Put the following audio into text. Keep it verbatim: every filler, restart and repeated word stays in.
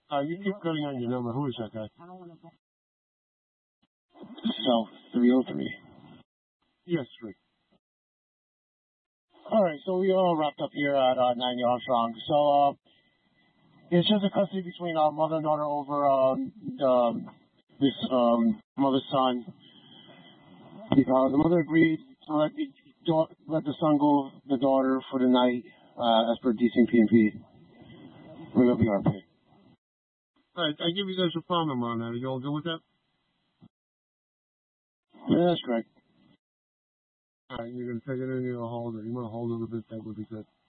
Uh, you keep cutting on your number. Who is that guy? South three oh three. Yes, three. All right, so we all wrapped up here at uh, ninety Armstrong. So uh, it's just a custody between uh, mother and daughter over uh, the, this um, mother's son. Uh, the mother agreed to let the, let the son go the daughter for the night uh, as per D C P and P. We're going to be our pay. All right, I give you guys a phone number on that. Are you all good with that? Yeah, that's correct. All right, you're going to take it in, you're going to hold it. You want to hold it a bit, that would be good.